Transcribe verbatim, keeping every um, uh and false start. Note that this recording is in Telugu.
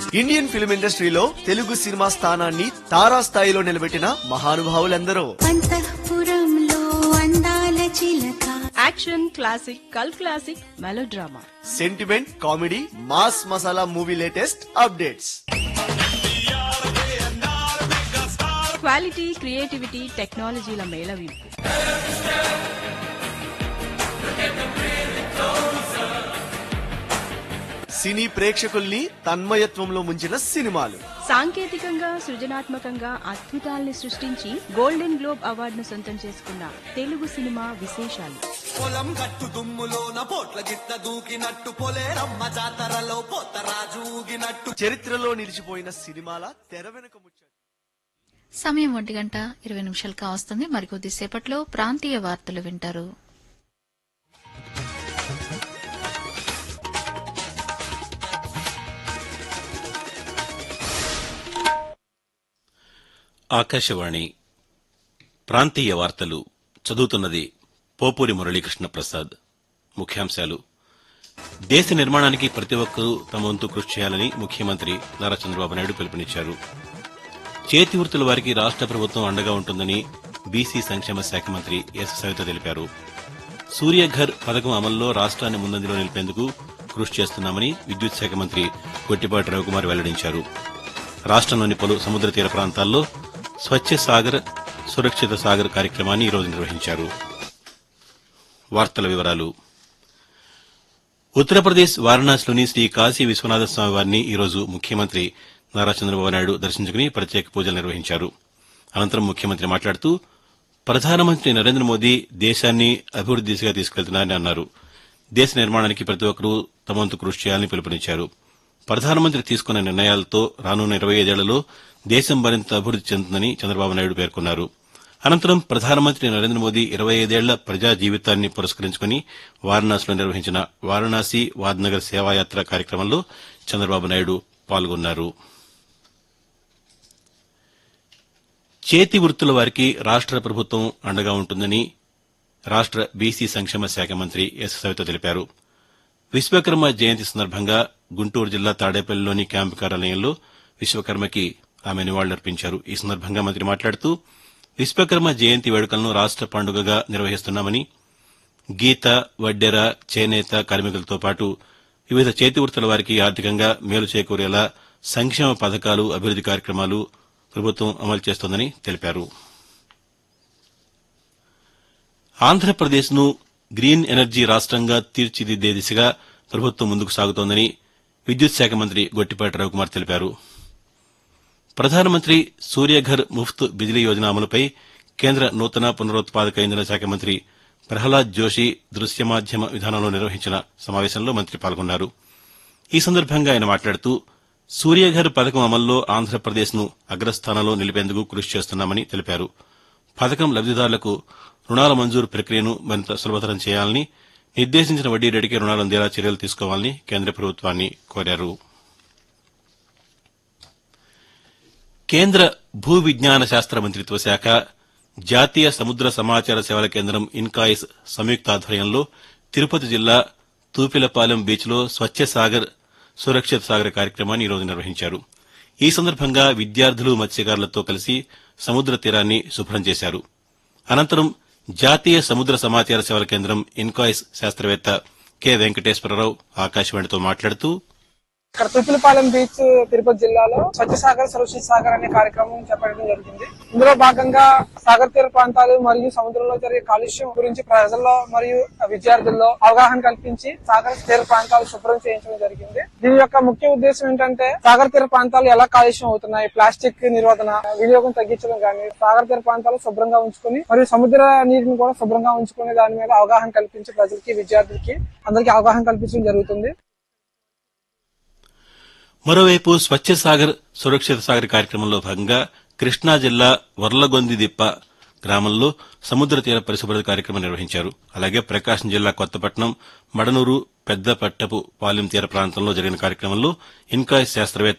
ఇండియన్ ఫిల్మ్ ఇండస్ట్రీలో తెలుగు సినిమా స్థానాన్ని తారా స్థాయిలో నిలబెట్టిన మహానుభావులందరూ. అంతఃపురంలో అందాల చిలక, యాక్షన్, క్లాసిక్, కల్ classic, melodrama, sentiment, comedy, mass masala movie latest updates. Quality, creativity, టెక్నాలజీల మేళవింపు. సినీ ప్రేక్షకుల్ని తన్మయత్వంలో ముంచిన సినిమాలు. సాంకేతికంగా సృజనాత్మకంగా అద్భుతాల్ని సృష్టించి గోల్డెన్ గ్లోబ్ అవార్డును సొంతం చేసుకున్న తెలుగు సినిమా విశేషాలు. పొలం గట్టు దుమ్ములోన పోట్ల గిట్ట దూకినట్టు పొలేరమ్మ జాతరలో పోతరాజు ఊగినట్టు చరిత్రలో నిలిచిపోయిన సినిమాల తెర వెనుక ముచ్చట. సమయం ఒంటి గంట ఇరవై నిమిషాలు కావస్తుంది. మరికొద్దిసేపట్లో ప్రాంతీయ వార్తలు వింటారు. ఆకాశవాణి ప్రాంతీయ వార్తలు చదువుతున్నది పోపూరి మురళీకృష్ణ ప్రసాద్. ముఖ్యాంశాలు: దేశ నిర్మాణానికి ప్రతి ఒక్కరూ తమ వంతు కృషి చేయాలని ముఖ్యమంత్రి నారా చంద్రబాబు నాయుడు పిలుపునిచ్చారు. చేతి వృత్తుల వారికి రాష్ట ప్రభుత్వం అండగా ఉంటుందని బీసీ సంక్షేమ శాఖ మంత్రి ఎస్ సవిత తెలిపారు. సూర్యఘర్ పథకం అమల్లో రాష్ట్రాన్ని ముందంజలో నిలిపేందుకు కృషి చేస్తున్నామని విద్యుత్ శాఖ మంత్రి గొట్టిపాటి రవికుమార్ వెల్లడించారు. రాష్ట్రంలోని పలు సముద్ర తీర ప్రాంతాల్లో స్వచ్ఛ సాగర్ సురక్షిత సాగర్ కార్యక్రమాన్ని ఈరోజు నిర్వహించారు. వార్తల వివరాలు: ఉత్తరప్రదేశ్ వారణాసిలోని శ్రీ కాశీ విశ్వనాథ స్వామి వారిని ఈరోజు ముఖ్యమంత్రి నారా చంద్రబాబు నాయుడు దర్శించుకుని ప్రత్యేక పూజలు నిర్వహించారు. అనంతరం ముఖ్యమంత్రి మాట్లాడుతూ ప్రధానమంత్రి నరేంద్ర మోదీ దేశాన్ని అభివృద్ది దిశగా తీసుకెళ్తున్నారని అన్నారు. దేశ నిర్మాణానికి ప్రతి ఒక్కరూ తమ వంతు కృషి చేయాలని పిలుపునిచ్చారు. ప్రధానమంత్రి తీసుకున్న నిర్ణయాలతో రానున్న ఇరవై ఐదేళ్లలో దేశం మరింత అభివృద్ది చెందుతుందని చంద్రబాబు నాయుడు పేర్కొన్నారు. అనంతరం ప్రధానమంత్రి నరేంద్ర మోదీ ఇరవై ఐదేళ్ల ప్రజా జీవితాన్ని పురస్కరించుకుని వారణాసిలో నిర్వహించిన వారణాసి వాద్నగర్ సేవాయాత్ర కార్యక్రమంలో చంద్రబాబు నాయుడు పాల్గొన్నారు. చేతి వృత్తుల వారికి రాష్ట ప్రభుత్వం అండగా ఉంటుందని రాష్ట బీసీ సంక్షేమ శాఖ మంత్రి ఎస్ సవిత తెలిపారు. విశ్వకర్మ జయంతి సందర్భంగా గుంటూరు జిల్లా తాడేపల్లిలోని క్యాంపు కార్యాలయంలో విశ్వకర్మకి ఆమె నివాళులర్పించారు. ఈ సందర్భంగా మంత్రి మాట్లాడుతూ విశ్వకర్మ జయంతి వేడుకలను రాష్ట పండుగగా నిర్వహిస్తున్నామని, గీత, వడ్డెర, చేనేత కార్మికులతో పాటు వివిధ చేతి వృత్తుల వారికి ఆర్థికంగా మేలు చేకూరేలా సంక్షేమ పథకాలు, అభివృద్ది కార్యక్రమాలు ప్రభుత్వం అమలు చేస్తోందని తెలిపారు. ఆంధ్రప్రదేశ్ను గ్రీన్ ఎనర్జీ రాష్టంగా తీర్చిదిద్దే దిశగా ప్రభుత్వం ముందుకు సాగుతోందని విద్యుత్ శాఖ మంత్రి గొట్టిపాటి రవికుమార్ తెలిపారు. ప్రధానమంత్రి సూర్యఘర్ ముఫ్త్ బిజిలీ యోజన అమలుపై కేంద్ర నూతన పునరుత్పాదక ఇంధన శాఖ మంత్రి ప్రహ్లాద్ జోషి దృశ్య మాధ్యమ విధానంలో నిర్వహించిన సమావేశంలో మంత్రి పాల్గొన్నారు. ఈ సందర్భంగా ఆయన మాట్లాడుతూ సూర్యఘర్ పథకం అమల్లో ఆంధ్రప్రదేశ్ను అగ్రస్థానంలో నిలిపేందుకు కృషి చేస్తున్నామని తెలిపారు. పథకం లబ్దిదారులకు రుణాల మంజూరు ప్రక్రియను మరింత సులభతరం చేయాలని, నిర్దేశించిన వడ్డీ రేటుకే రుణాలు అందేలా చర్యలు తీసుకోవాలని కేంద్ర ప్రభుత్వాన్ని కోరారు. కేంద్ర భూ విజ్ఞాన శాస్త్ర మంత్రిత్వ శాఖ, జాతీయ సముద్ర సమాచార సేవల కేంద్రం ఇన్కాయిస్ సంయుక్త ఆధ్వర్యంలో తిరుపతి జిల్లా తూపిలపాలెం బీచ్లో స్వచ్ఛ సాగర్ సురక్షిత సాగర్ కార్యక్రమాన్ని ఈరోజు నిర్వహించారు. ఈ సందర్భంగా విద్యార్థులు, మత్స్యకారులతో కలిసి సముద్ర తీరాన్ని శుభ్రం చేశారు. అనంతరం జాతీయ సముద్ర సమాచార సేవల కేంద్రం ఇన్కాయిస్ శాస్త్రవేత్త కె వెంకటేశ్వరరావు ఆకాశవాణితో మాట్లాడుతూ ఇక్కడ తూపిలపాలెం బీచ్ తిరుపతి జిల్లాలో స్వచ్ఛ సాగర్ సురక్షిత సాగర్ అనే కార్యక్రమం చేపట్టడం జరుగుతుంది. ఇందులో భాగంగా సాగర్ తీర ప్రాంతాలు మరియు సముద్రంలో జరిగే కాలుష్యం గురించి ప్రజల్లో మరియు విద్యార్థుల్లో అవగాహన కల్పించి సాగర్ తీర ప్రాంతాలు శుభ్రం చేయించడం జరిగింది. దీని యొక్క ముఖ్య ఉద్దేశం ఏంటంటే సాగర్ తీర ప్రాంతాలు ఎలా కాలుష్యం అవుతున్నాయి, ప్లాస్టిక్ నిరోధన, వినియోగం తగ్గించడం కానీ, సాగర్ తీర ప్రాంతాలు శుభ్రంగా ఉంచుకుని మరియు సముద్ర నీటిని కూడా శుభ్రంగా ఉంచుకునే దాని మీద అవగాహన కల్పించి ప్రజలకి, విద్యార్థులకి అందరికీ అవగాహన కల్పించడం జరుగుతుంది. మరోవైపు స్వచ్ఛ సాగర్ సురక్షిత సాగర్ కార్యక్రమంలో భాగంగా కృష్ణా జిల్లా వర్లగొందిదిప్ప గ్రామంలో సముద్ర తీర పరిశుభ్రత కార్యక్రమం నిర్వహించారు. అలాగే ప్రకాశం జిల్లా కొత్తపట్నం, మడనూరు, పెద్దపట్టపు పాలెం తీర ప్రాంతంలో జరిగిన కార్యక్రమంలో ఇన్కాయిస్ శాస్త్రవేత్త